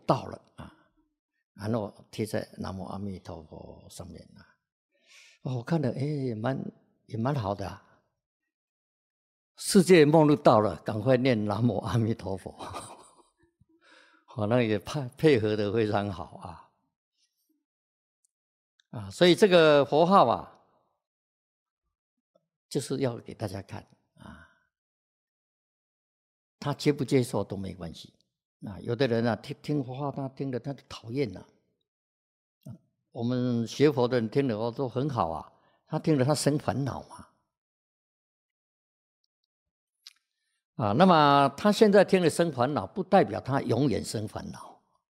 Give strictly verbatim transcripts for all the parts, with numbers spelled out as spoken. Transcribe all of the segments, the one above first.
到了啊，然后贴在南无阿弥陀佛上面啊。哦，我看了，哎，也蛮也蛮好的啊。世界末日到了，赶快念南无阿弥陀佛。好，那也配配合的非常好啊。啊，所以这个佛号啊，就是要给大家看啊，他接不接受都没关系啊。有的人啊，听听佛号，他听了他就讨厌了。我们学佛的人听了都很好啊，他听了他生烦恼嘛。啊，那么他现在听了生烦恼，不代表他永远生烦恼。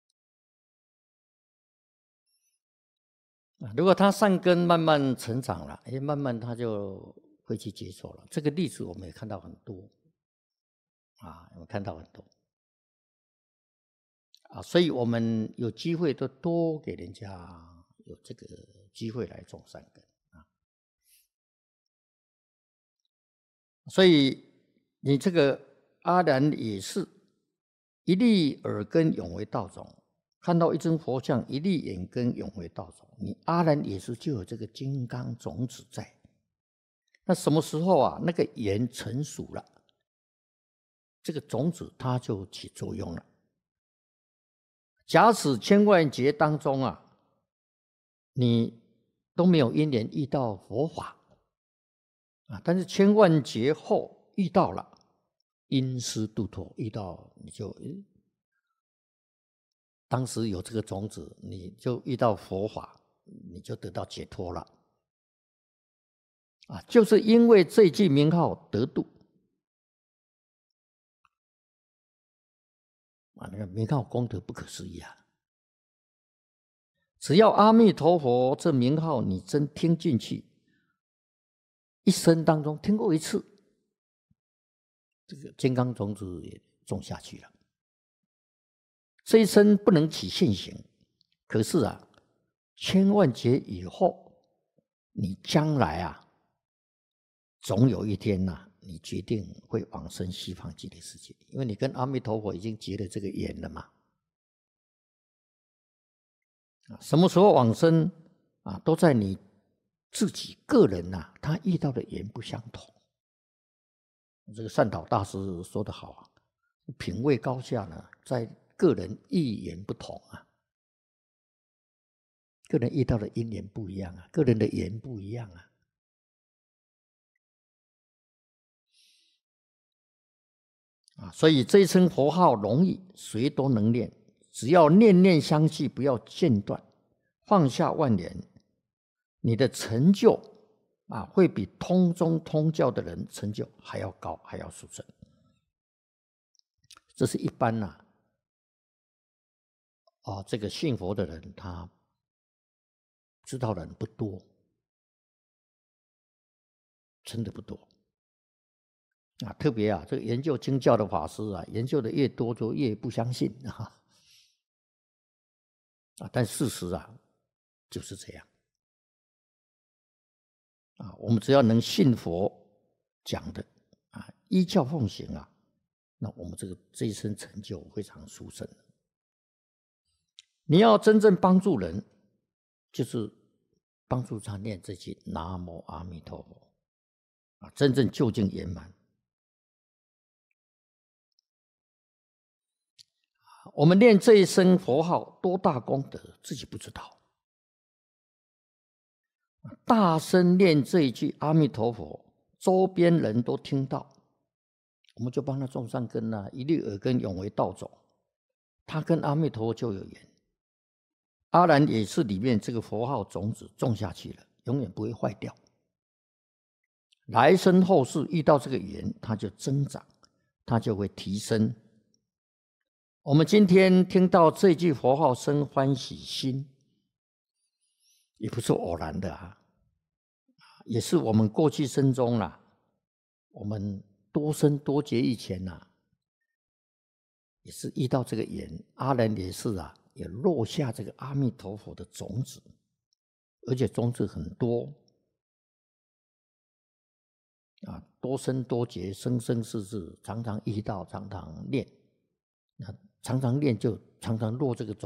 如果他善根慢慢成长了，哎，慢慢他就会去接受了。这个例子我们也看到很多，啊，我们看到很多，啊，所以我们有机会都多给人家有这个机会来种善根啊。所以你这个阿难也是一粒耳根永为道种。看到一尊佛像，一粒眼根永为道种，你阿难也是就有这个金刚种子在。那什么时候啊？那个眼成熟了，这个种子它就起作用了。假使千万劫当中啊，你都没有因缘遇到佛法啊，但是千万劫后遇到了，因师度脱，遇到你就当时有这个种子，你就遇到佛法，你就得到解脱了。啊，就是因为这句名号得度啊，那个名号功德不可思议啊！只要阿弥陀佛这名号你真听进去，一生当中听过一次，这个金刚种子也种下去了。这一生不能起现行，可是啊，千万劫以后，你将来啊，总有一天呐、啊，你决定会往生西方极乐世界，因为你跟阿弥陀佛已经结了这个缘了嘛。什么时候往生啊，都在你自己个人呐、啊，他遇到的缘不相同。这个善导大师说得好啊，品位高下呢，在个人意缘不同啊，个人遇到的因缘不一样啊，个人的缘不一样啊。啊，所以这一声佛号容易，谁都能念，只要念念相续，不要间断，放下万缘，你的成就啊，会比通宗通教的人成就还要高，还要殊胜。这是一般呐、啊，啊，这个信佛的人他知道的人不多，真的不多。啊，特别啊，这个研究经教的法师啊，研究的越多，就越不相信啊。啊，但事实啊，就是这样。啊，我们只要能信佛讲的啊，依教奉行啊，那我们这个这一生成就非常殊胜。你要真正帮助人，就是帮助他念这句南无阿弥陀佛啊，真正究竟圆满。我们念这一声佛号多大功德，自己不知道。大声念这一句阿弥陀佛，周边人都听到，我们就帮他种善根啊，一粒耳根永为道种，他跟阿弥陀佛就有缘。阿难也是里面这个佛号种子种下去了，永远不会坏掉。来生后世遇到这个缘，它就增长，它就会提升。我们今天听到这句佛号生欢喜心，也不是偶然的啊，也是我们过去生中啊，我们多生多劫以前啊，也是遇到这个缘，阿难也是啊，也落下这个阿弥陀佛的种子，而且种子很多啊，多生多劫，生生世世，常常遇到，常常念，那常常念就常常落这个种。